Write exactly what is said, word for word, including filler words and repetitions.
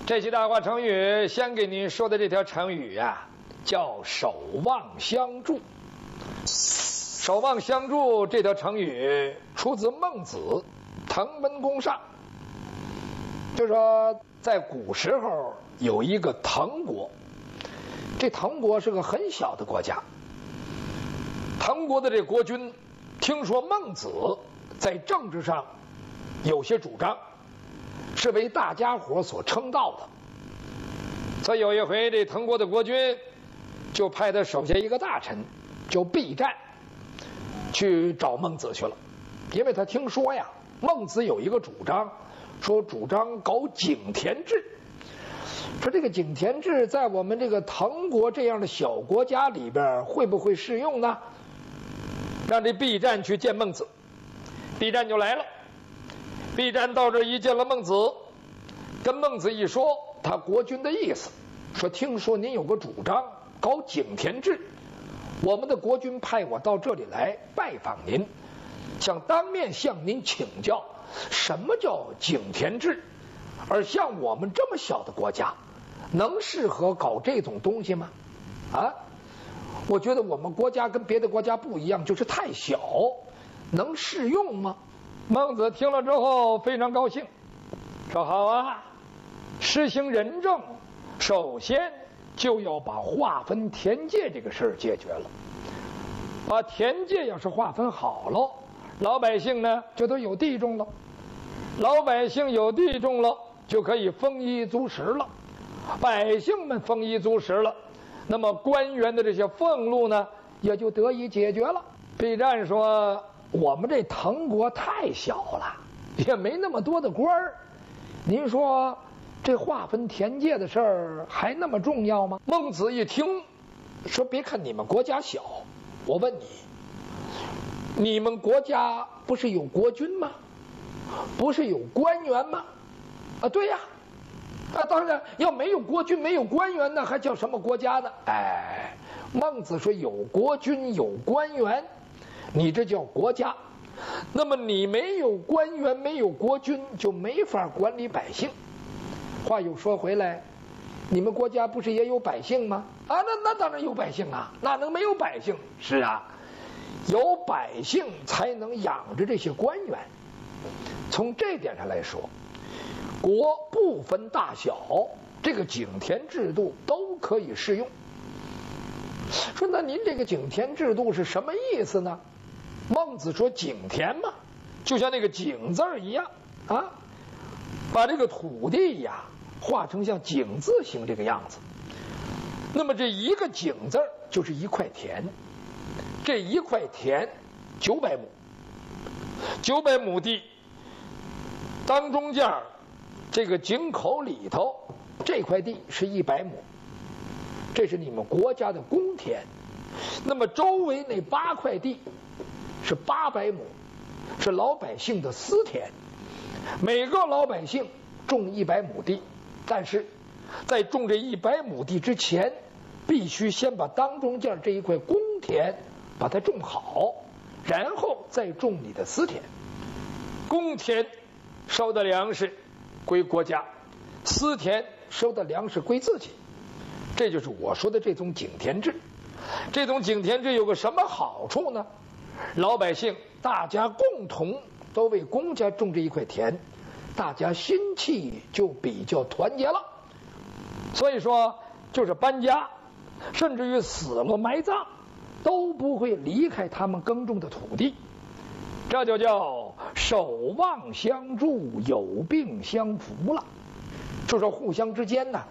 这期大话成语，先给您说的这条成语呀、啊，叫守望相助。守望相助这条成语出自孟子《滕文公上》，就说在古时候有一个滕国，这滕国是个很小的国家。滕国的这国君听说孟子在政治上有些主张，是为大家伙所称道的，所以有一回这滕国的国君就派他手下一个大臣叫毕占去找孟子去了。因为他听说呀，孟子有一个主张，说主张搞井田制，说这个井田制在我们这个滕国这样的小国家里边会不会适用呢？让这毕占去见孟子，毕占就来了。毕占到这一见了孟子，跟孟子一说他国君的意思，说听说您有个主张搞井田制，我们的国君派我到这里来拜访您，想当面向您请教什么叫井田制，而像我们这么小的国家能适合搞这种东西吗？啊，我觉得我们国家跟别的国家不一样，就是太小，能适用吗？孟子听了之后非常高兴，说好啊，实行仁政，首先就要把划分田界这个事儿解决了。把田界要是划分好了，老百姓呢就都有地种了，老百姓有地种了，就可以丰衣足食了，百姓们丰衣足食了，那么官员的这些俸禄呢也就得以解决了。毕占说，我们这滕国太小了，也没那么多的官儿，您说这划分田界的事儿还那么重要吗？孟子一听说，别看你们国家小，我问你，你们国家不是有国君吗？不是有官员吗？啊，对呀，啊，当然要没有国君没有官员，那还叫什么国家呢？哎，孟子说有国君有官员，你这叫国家。那么你没有官员没有国君，就没法管理百姓。话又说回来，你们国家不是也有百姓吗？啊，那那当然有百姓啊，哪能没有百姓？是啊，有百姓才能养着这些官员。从这点上来说，国不分大小，这个井田制度都可以适用。说那您这个井田制度是什么意思呢？孟子说井田嘛，就像那个井字一样啊，把这个土地呀画成像井字形这个样子。那么这一个井字就是一块田，这一块田九百亩，九百亩地当中间这个井口里头这块地是一百亩，这是你们国家的公田。那么周围那八块地是八百亩，是老百姓的私田，每个老百姓种一百亩地，但是在种这一百亩地之前，必须先把当中间这一块公田把它种好，然后再种你的私田。公田收的粮食归国家，私田收的粮食归自己，这就是我说的这种井田制。这种井田制有个什么好处呢？老百姓大家共同都为公家种这一块田，大家心气就比较团结了。所以说就是搬家，甚至于死了埋葬，都不会离开他们耕种的土地。这就叫守望相助，有病相扶了。就说互相之间呢